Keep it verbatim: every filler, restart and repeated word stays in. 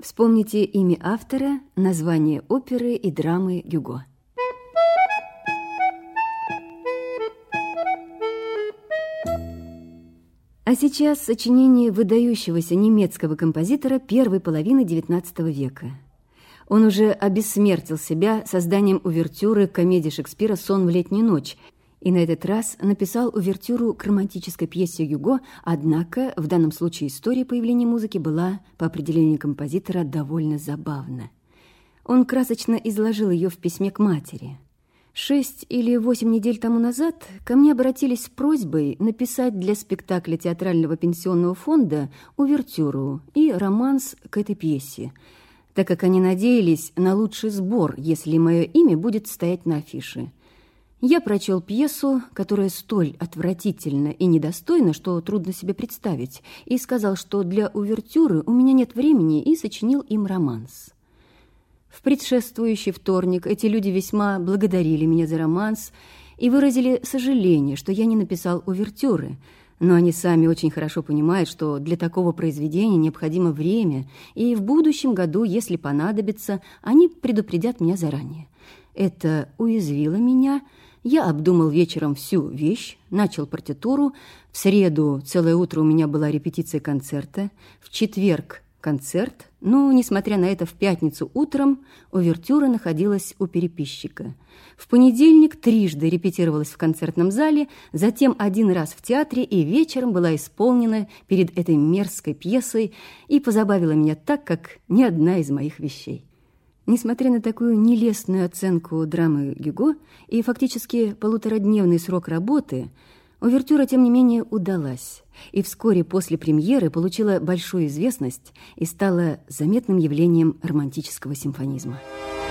Вспомните имя автора, название оперы и драмы Гюго. А сейчас сочинение выдающегося немецкого композитора первой половины девятнадцатого века. Он уже обессмертил себя созданием увертюры к комедии Шекспира «Сон в летнюю ночь», и на этот раз написал увертюру к романтической пьесе Гюго, однако в данном случае история появления музыки была, по определению композитора, довольно забавна. Он красочно изложил ее в письме к матери. Шесть или восемь недель тому назад ко мне обратились с просьбой написать для спектакля театрального пенсионного фонда увертюру и романс к этой пьесе, так как они надеялись на лучший сбор, если мое имя будет стоять на афише. Я прочел пьесу, которая столь отвратительна и недостойна, что трудно себе представить, и сказал, что для увертюры у меня нет времени, и сочинил им романс. В предшествующий вторник эти люди весьма благодарили меня за романс и выразили сожаление, что я не написал увертюры, но они сами очень хорошо понимают, что для такого произведения необходимо время, и в будущем году, если понадобится, они предупредят меня заранее. Это уязвило меня. Я обдумал вечером всю вещь, начал партитуру. В среду целое утро у меня была репетиция концерта, в четверг концерт, но, несмотря на это, в пятницу утром увертюра находилась у переписчика. В понедельник трижды репетировалась в концертном зале, затем один раз в театре и вечером была исполнена перед этой мерзкой пьесой и позабавила меня так, как ни одна из моих вещей. Несмотря на такую нелестную оценку драмы Гюго и фактически полуторадневный срок работы, увертюра, тем не менее, удалась, и вскоре после премьеры получила большую известность и стала заметным явлением романтического симфонизма.